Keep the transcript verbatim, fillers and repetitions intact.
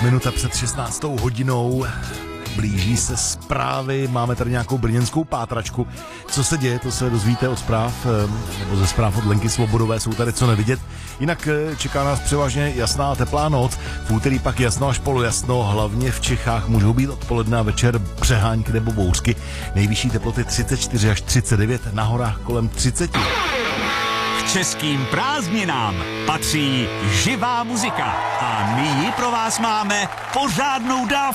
Minuta před šestnáctou hodinou. Blíží se zprávy, máme tady nějakou brněnskou pátračku. Co se děje, to se dozvíte od zpráv, nebo ze zpráv od Lenky Svobodové, jsou tady co nevidět. Jinak čeká nás převážně jasná teplá noc, v úterý pak jasno až polojasno, hlavně v Čechách můžou být odpoledne a večer přehánky nebo bouřky. Nejvyšší teploty třicet čtyři až třicet devět, na horách kolem třicet. K českým prázdninám patří živá muzika a my ji pro vás máme pořádnou dávku.